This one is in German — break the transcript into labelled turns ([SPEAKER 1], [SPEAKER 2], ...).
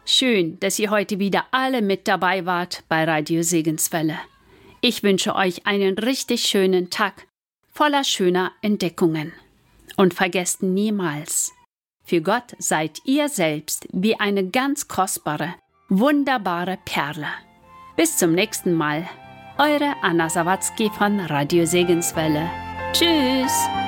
[SPEAKER 1] Schön, dass ihr heute wieder alle mit dabei wart bei Radio Segenswelle. Ich wünsche euch einen richtig schönen Tag, voller schöner Entdeckungen. Und vergesst niemals, für Gott seid ihr selbst wie eine ganz kostbare, wunderbare Perle. Bis zum nächsten Mal. Eure Anna Sawatzki von Radio Segenswelle. Tschüss!